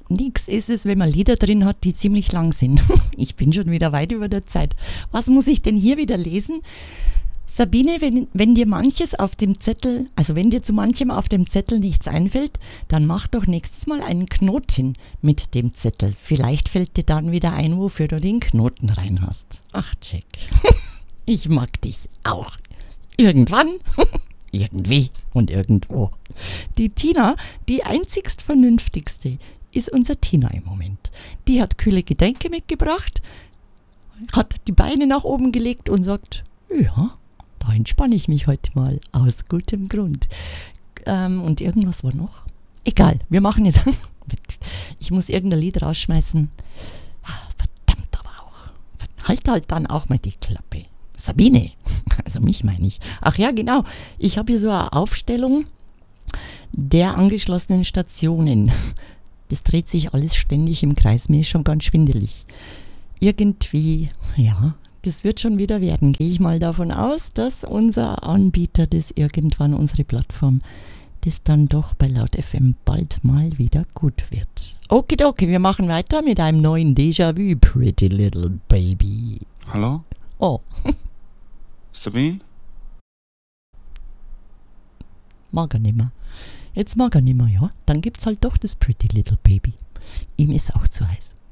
Nix ist es, wenn man Lieder drin hat, die ziemlich lang sind. Ich bin schon wieder weit über der Zeit. Was muss ich denn hier wieder lesen? Sabine, wenn dir manches auf dem Zettel, also wenn dir zu manchem auf dem Zettel nichts einfällt, dann mach doch nächstes Mal einen Knoten mit dem Zettel. Vielleicht fällt dir dann wieder ein, wofür du den Knoten rein hast. Ach, Jack, ich mag dich auch. Irgendwann, irgendwie und irgendwo. Die Tina, die einzigst Vernünftigste, ist unser Tina im Moment. Die hat kühle Getränke mitgebracht, hat die Beine nach oben gelegt und sagt, ja, da entspanne ich mich heute mal aus gutem Grund. Und irgendwas war noch. Egal, wir machen jetzt. Ich muss irgendein Lied rausschmeißen. Verdammt aber auch. Halt dann auch mal die Klappe. Sabine, also mich meine ich. Ach ja, genau. Ich habe hier so eine Aufstellung der angeschlossenen Stationen. Das dreht sich alles ständig im Kreis. Mir ist schon ganz schwindelig. Irgendwie, ja, das wird schon wieder werden. Gehe ich mal davon aus, dass unser Anbieter das irgendwann, unsere Plattform, das dann doch bei Laut FM bald mal wieder gut wird. Okidoki, wir machen weiter mit einem neuen Déjà-vu, Pretty Little Baby. Hallo? Oh. Sabine? Mag er nimmer. Jetzt mag er nimmer, ja? Dann gibt's halt doch das Pretty Little Baby. Ihm ist auch zu heiß.